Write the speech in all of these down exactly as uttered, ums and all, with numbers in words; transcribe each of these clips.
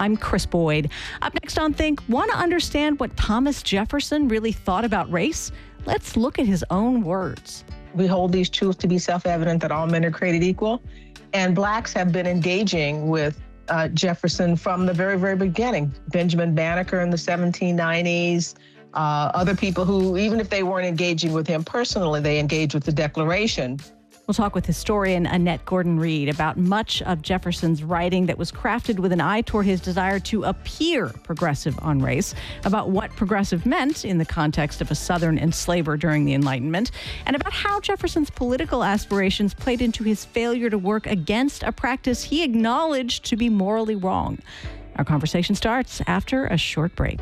I'm Chris Boyd. Up next on Think, want to understand what Thomas Jefferson really thought about race? Let's look at his own words. We hold these truths to be self-evident that all men are created equal. And blacks have been engaging with uh, Jefferson from the very, very beginning. Benjamin Banneker in the seventeen nineties, uh, other people who, even if they weren't engaging with him personally, they engaged with the Declaration. We'll talk with historian Annette Gordon-Reed about much of Jefferson's writing that was crafted with an eye toward his desire to appear progressive on race, about what progressive meant in the context of a Southern enslaver during the Enlightenment, and about how Jefferson's political aspirations played into his failure to work against a practice he acknowledged to be morally wrong. Our conversation starts after a short break.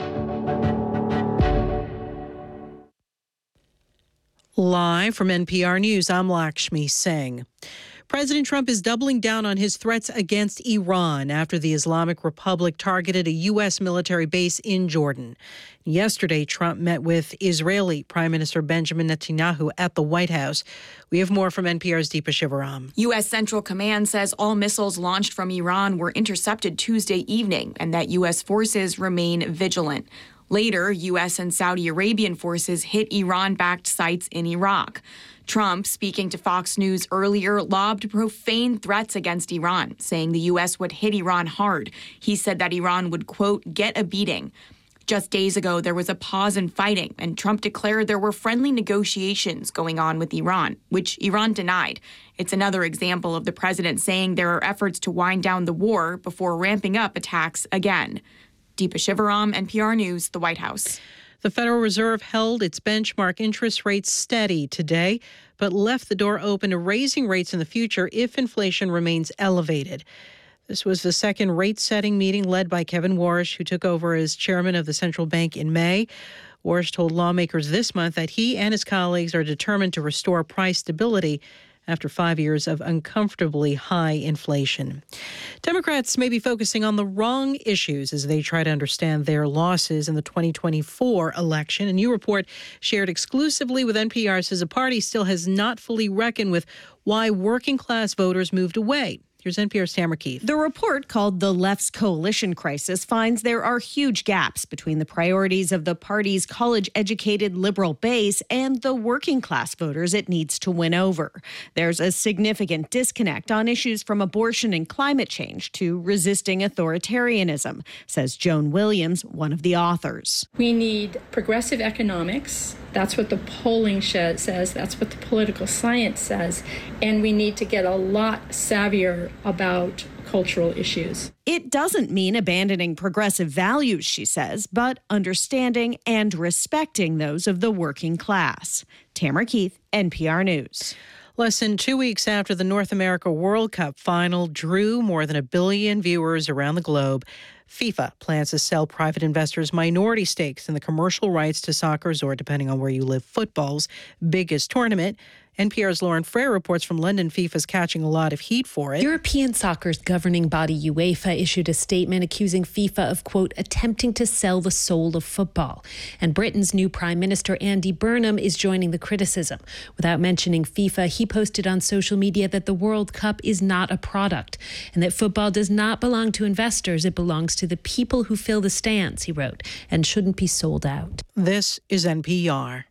Live from N P R News, I'm Lakshmi Singh. President Trump is doubling down on his threats against Iran after the Islamic Republic targeted a U S military base in Jordan. Yesterday, Trump met with Israeli Prime Minister Benjamin Netanyahu at the White House. We have more from N P R's Deepa Shivaram. U S. Central Command says all missiles launched from Iran were intercepted Tuesday evening and that U S forces remain vigilant. Later, U S and Saudi Arabian forces hit Iran-backed sites in Iraq. Trump, speaking to Fox News earlier, lobbed profane threats against Iran, saying the U S would hit Iran hard. He said that Iran would, quote, get a beating. Just days ago, there was a pause in fighting, and Trump declared there were friendly negotiations going on with Iran, which Iran denied. It's another example of the president saying there are efforts to wind down the war before ramping up attacks again. Deepa Shivaram, N P R News, the White House. The Federal Reserve held its benchmark interest rates steady today, but left the door open to raising rates in the future if inflation remains elevated. This was the second rate-setting meeting led by Kevin Warsh, who took over as chairman of the central bank in May. Warsh told lawmakers this month that he and his colleagues are determined to restore price stability after five years of uncomfortably high inflation. Democrats may be focusing on the wrong issues as they try to understand their losses in the twenty twenty-four election. A new report shared exclusively with N P R says the party still has not fully reckoned with why working-class voters moved away. Here's N P R's Tamara Keith. The report, called The Left's Coalition Crisis, finds there are huge gaps between the priorities of the party's college-educated liberal base and the working-class voters it needs to win over. There's a significant disconnect on issues from abortion and climate change to resisting authoritarianism, says Joan Williams, one of the authors. We need progressive economics. That's what the polling says. That's what the political science says. And we need to get a lot savvier about cultural issues. It doesn't mean abandoning progressive values, she says, but understanding and respecting those of the working class. Tamara Keith, N P R News. Less than two weeks after the North America World Cup final drew more than a billion viewers around the globe, FIFA plans to sell private investors minority stakes in the commercial rights to soccer's, or depending on where you live, football's biggest tournament. N P R's Lauren Frere reports from London FIFA's catching a lot of heat for it. European soccer's governing body UEFA issued a statement accusing FIFA of, quote, attempting to sell the soul of football. And Britain's new Prime Minister Andy Burnham is joining the criticism. Without mentioning FIFA, he posted on social media that the World Cup is not a product and that football does not belong to investors. It belongs to the people who fill the stands, he wrote, and shouldn't be sold out. This is N P R.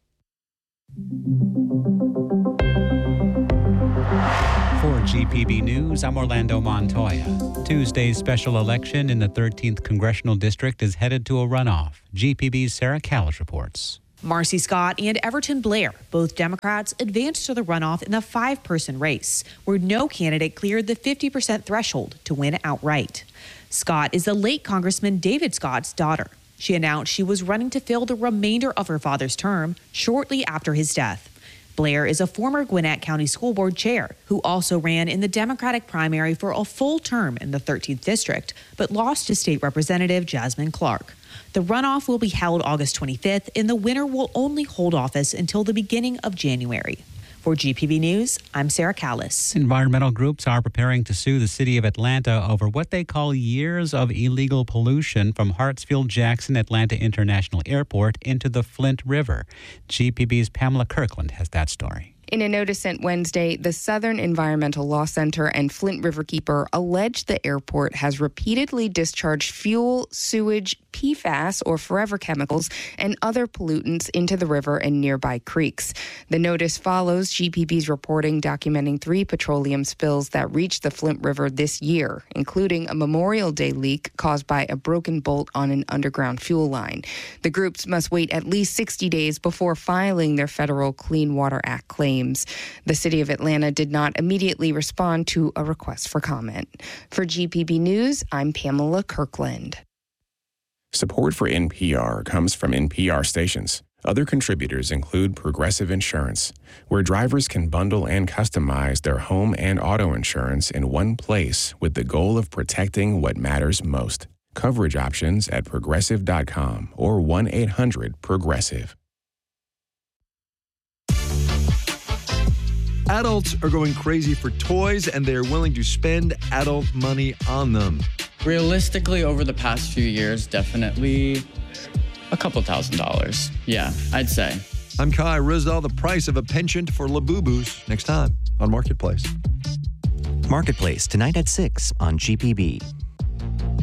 For G P B News, I'm Orlando Montoya. Tuesday's special election in the thirteenth Congressional District is headed to a runoff. G P B's Sarah Callis reports. Marcy Scott and Everton Blair, both Democrats, advanced to the runoff in the five-person race, where no candidate cleared the fifty percent threshold to win outright. Scott is the late Congressman David Scott's daughter. She announced she was running to fill the remainder of her father's term shortly after his death. Blair is a former Gwinnett County School Board chair who also ran in the Democratic primary for a full term in the thirteenth District, but lost to State Representative Jasmine Clark. The runoff will be held August twenty-fifth, and the winner will only hold office until the beginning of January. For G P B News, I'm Sarah Callis. Environmental groups are preparing to sue the city of Atlanta over what they call years of illegal pollution from Hartsfield-Jackson Atlanta International Airport into the Flint River. G P B's Pamela Kirkland has that story. In a notice sent Wednesday, the Southern Environmental Law Center and Flint Riverkeeper allege the airport has repeatedly discharged fuel, sewage, P FAS, or forever chemicals, and other pollutants into the river and nearby creeks. The notice follows G P B's reporting documenting three petroleum spills that reached the Flint River this year, including a Memorial Day leak caused by a broken bolt on an underground fuel line. The groups must wait at least sixty days before filing their federal Clean Water Act claims. The city of Atlanta did not immediately respond to a request for comment. For G P B News, I'm Pamela Kirkland. Support for N P R comes from N P R stations. Other contributors include Progressive Insurance, where drivers can bundle and customize their home and auto insurance in one place with the goal of protecting what matters most. Coverage options at progressive dot com or one eight hundred progressive. Adults are going crazy for toys, and they're willing to spend adult money on them. Realistically, over the past few years, definitely a couple thousand dollars. Yeah, I'd say. I'm Kai Rizal. The price of a penchant for Labubus next time on Marketplace. Marketplace tonight at six on G P B.